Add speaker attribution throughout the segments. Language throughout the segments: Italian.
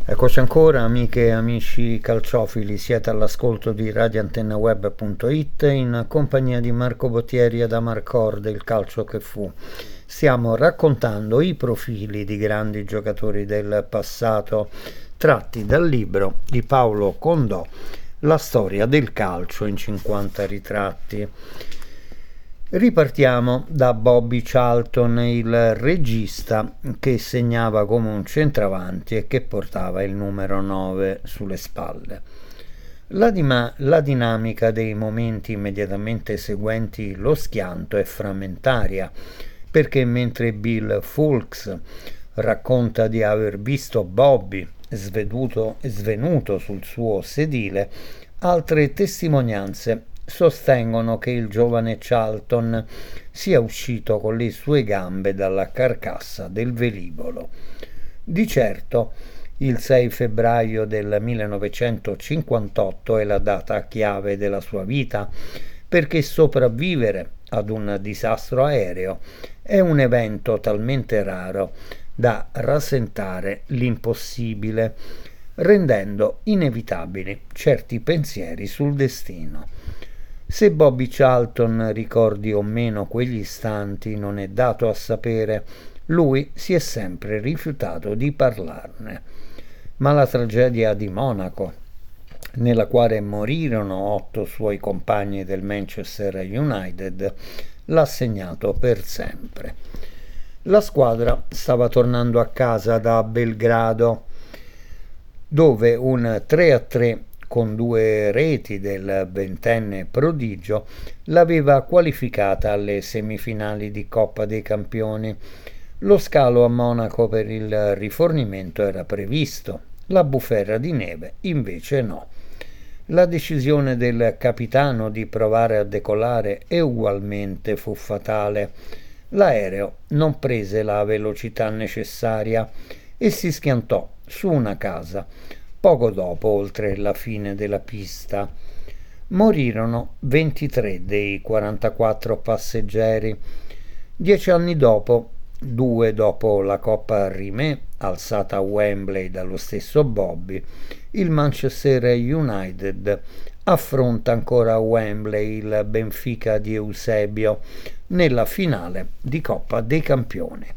Speaker 1: Eccoci ancora, amiche e amici calciofili, siete all'ascolto di radioantennaweb.it in compagnia di Marco Bottieri ed Amarcord del calcio che fu. Stiamo raccontando i profili di grandi giocatori del passato tratti dal libro di Paolo Condò, La storia del calcio in 50 ritratti. Ripartiamo da Bobby Charlton, il regista che segnava come un centravanti e che portava il numero 9 sulle spalle. La dinamica dei momenti immediatamente seguenti lo schianto è frammentaria, perché mentre Bill Fulks racconta di aver visto Bobby svenuto sul suo sedile, altre testimonianze sostengono che il giovane Charlton sia uscito con le sue gambe dalla carcassa del velivolo. Di certo, il 6 febbraio del 1958 è la data chiave della sua vita, perché sopravvivere ad un disastro aereo è un evento talmente raro da rasentare l'impossibile, rendendo inevitabili certi pensieri sul destino. Se Bobby Charlton ricordi o meno quegli istanti non è dato a sapere, lui si è sempre rifiutato di parlarne. Ma la tragedia di Monaco, nella quale morirono 8 suoi compagni del Manchester United, l'ha segnato per sempre. La squadra stava tornando a casa da Belgrado, dove un 3-3 con 2 reti del ventenne prodigio l'aveva qualificata alle semifinali di Coppa dei Campioni. Lo scalo a Monaco per il rifornimento era previsto, la bufera di neve invece no. La decisione del capitano di provare a decollare ugualmente fu fatale. L'aereo non prese la velocità necessaria e si schiantò su una casa poco dopo, oltre la fine della pista. Morirono 23 dei 44 passeggeri. 10 anni dopo, 2 dopo la Coppa Rimè, alzata a Wembley dallo stesso Bobby, il Manchester United affronta ancora a Wembley il Benfica di Eusebio nella finale di Coppa dei Campioni.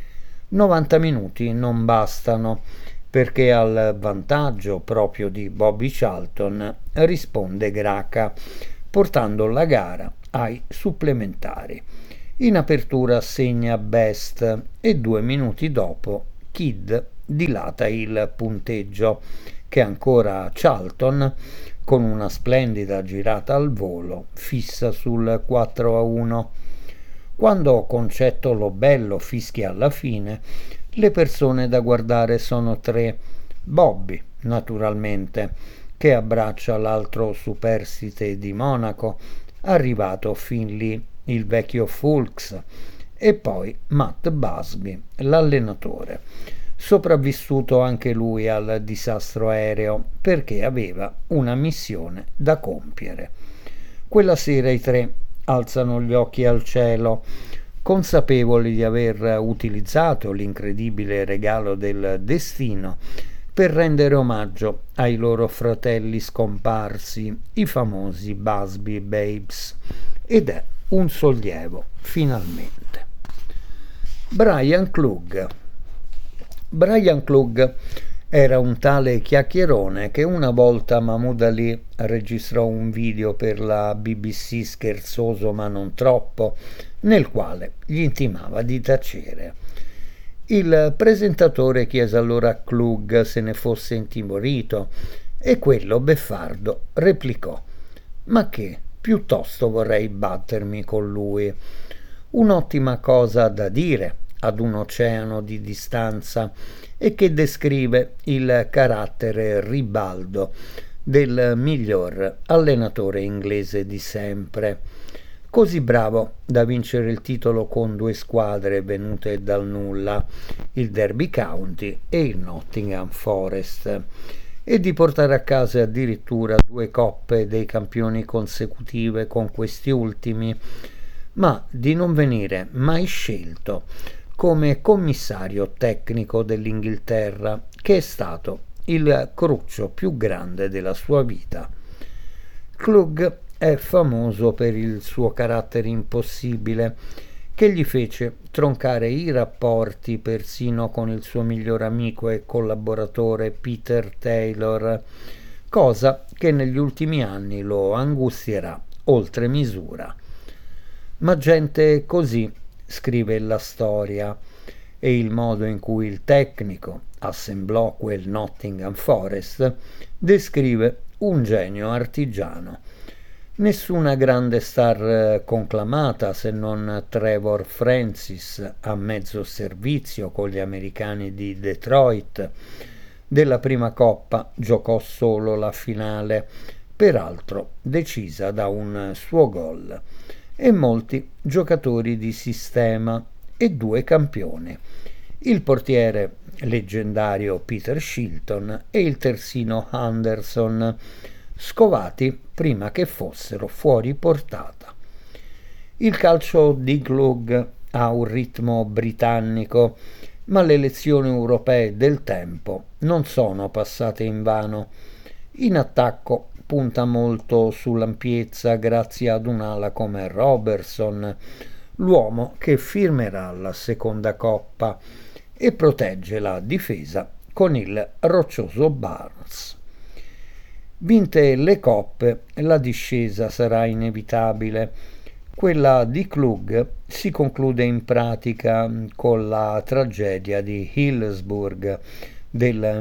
Speaker 1: 90 minuti non bastano, perché al vantaggio proprio di Bobby Charlton risponde Graca, portando la gara ai supplementari. In apertura segna Best e 2 minuti dopo Kidd dilata il punteggio, che ancora Charlton, con una splendida girata al volo, fissa sul 4-1. Quando Concetto Lobello fischia alla fine, le persone da guardare sono 3. Bobby, naturalmente, che abbraccia l'altro superstite di Monaco, arrivato fin lì il vecchio Fulks, e poi Matt Busby, l'allenatore, sopravvissuto anche lui al disastro aereo perché aveva una missione da compiere. Quella sera i 3 alzano gli occhi al cielo, consapevoli di aver utilizzato l'incredibile regalo del destino per rendere omaggio ai loro fratelli scomparsi, i famosi Busby Babes, ed è un sollievo, finalmente. Brian Clough. Brian Clough era un tale chiacchierone che una volta Mahmoud Ali registrò un video per la BBC, scherzoso ma non troppo, nel quale gli intimava di tacere. Il presentatore chiese allora a Clough se ne fosse intimorito e quello, beffardo, replicò: «Ma che, piuttosto vorrei battermi con lui. Un'ottima cosa da dire ad un oceano di distanza e che descrive il carattere ribaldo del miglior allenatore inglese di sempre, così bravo da vincere il titolo con 2 squadre venute dal nulla, il Derby County e il Nottingham Forest, e di portare a casa addirittura 2 coppe dei campioni consecutive con questi ultimi, ma di non venire mai scelto come commissario tecnico dell'Inghilterra, che è stato il cruccio più grande della sua vita. Klug è famoso per il suo carattere impossibile, che gli fece troncare i rapporti persino con il suo miglior amico e collaboratore Peter Taylor, cosa che negli ultimi anni lo angustierà oltre misura. Ma gente così, scrive la storia, e il modo in cui il tecnico assemblò quel Nottingham Forest descrive un genio artigiano. Nessuna grande star conclamata, se non Trevor Francis a mezzo servizio con gli americani di Detroit. Della prima coppa giocò solo la finale, peraltro decisa da un suo gol, e molti giocatori di sistema e 2 campioni, il portiere leggendario Peter Shilton e il terzino Anderson, scovati prima che fossero fuori portata. Il calcio di Klug ha un ritmo britannico, ma le elezioni europee del tempo non sono passate invano. In attacco punta molto sull'ampiezza grazie ad un'ala come Robertson, l'uomo che firmerà la seconda coppa, e protegge la difesa con il roccioso Barnes. Vinte le coppe, la discesa sarà inevitabile. Quella di Klug si conclude in pratica con la tragedia di Hillsborough del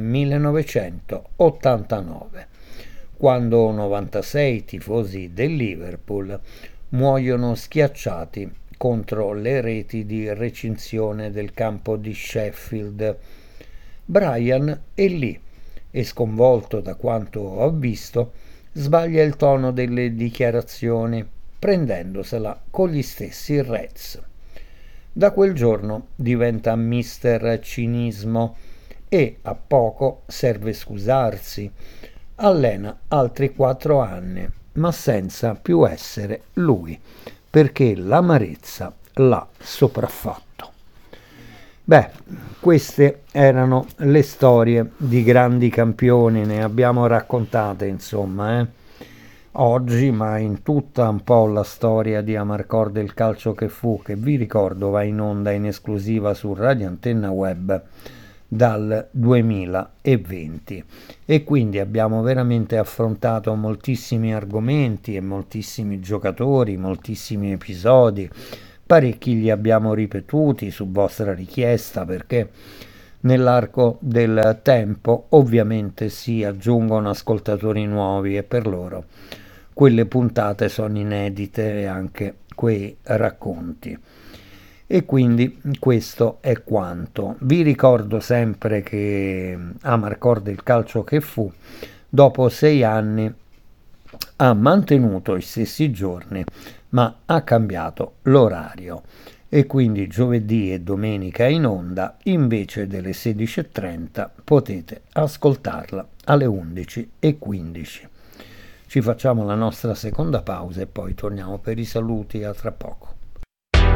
Speaker 1: 1989, quando 96 tifosi del Liverpool muoiono schiacciati contro le reti di recinzione del campo di Sheffield. Brian è lì e, sconvolto da quanto ho visto, sbaglia il tono delle dichiarazioni, prendendosela con gli stessi Reds. Da quel giorno diventa mister cinismo e a poco serve scusarsi. Allena altri 4 anni, ma senza più essere lui, perché l'amarezza l'ha sopraffatto. Beh, queste erano le storie di grandi campioni, ne abbiamo raccontate insomma, oggi, ma in tutta un po' la storia di Amarcord del calcio che fu, che vi ricordo va in onda in esclusiva su Radio Antenna Web dal 2020, e quindi abbiamo veramente affrontato moltissimi argomenti e moltissimi giocatori, moltissimi episodi, parecchi li abbiamo ripetuti su vostra richiesta, perché nell'arco del tempo ovviamente si aggiungono ascoltatori nuovi e per loro quelle puntate sono inedite e anche quei racconti. E quindi questo è quanto. Vi ricordo sempre che Amarcord del calcio che fu, dopo 6 anni, ha mantenuto i stessi giorni, ma ha cambiato l'orario. E quindi giovedì e domenica in onda, invece delle 16:30, potete ascoltarla alle 11:15. Ci facciamo la nostra seconda pausa e poi torniamo per i saluti. A tra poco.